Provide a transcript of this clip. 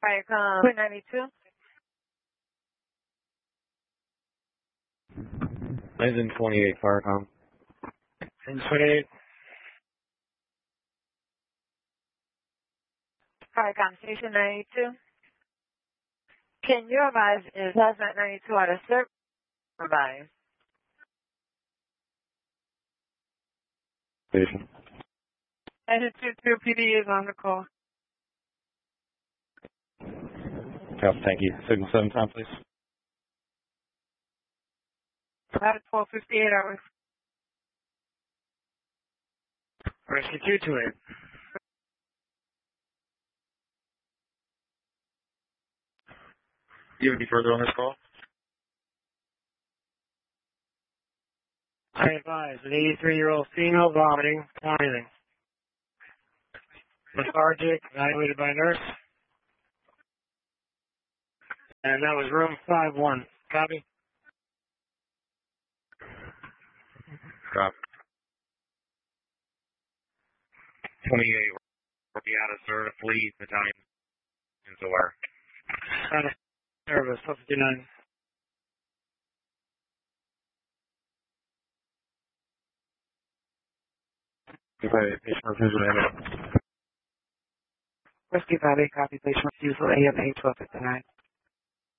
Firecom 292. 928 Firecom. 1028. Firecom Station 92. Can you advise is Hazmat 92 out of service? Advise. Station. Engine 22 PD is on the call. Copy, thank you. Signal 7 time, please. About 12:58 hours. Rescue 228. Do you have any further on this call? I advise an 83-year-old female vomiting, vomiting. Lethargic, evaluated by nurse. And that was room 51. Copy? Copy. 28 will be out of service, fleet, the time is aware. Out of service, 59. Okay, patient refusal to Rescue Valley, copy patient refusal AM 81259.